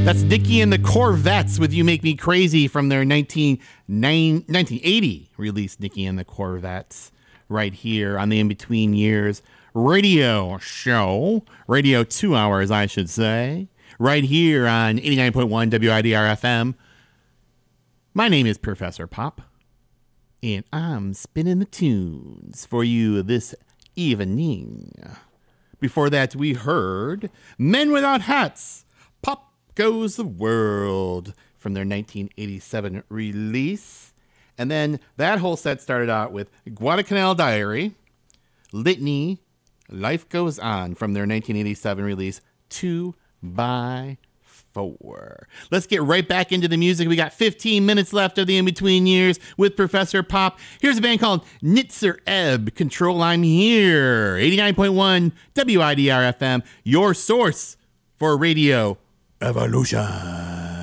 That's Dickie and the Corvettes with You Make Me Crazy from their 1980 release, Dickie and the Corvettes, right here on the In Between Years radio show. Radio 2 hours, I should say. Right here on 89.1 WIDR FM. My name is Professor Pop, and I'm spinning the tunes for you this evening. Before that, we heard Men Without Hats, Pop Goes the World, from their 1987 release. And then that whole set started out with Guadalcanal Diary, Litany, Life Goes On, from their 1987 release, 2x4. Let's get right back into the music. We got 15 minutes left of the In-Between Years with Professor Pop. Here's a band called Nitzer Ebb, Control I'm Here, 89.1 WIDR FM, your source for Radio Evolution.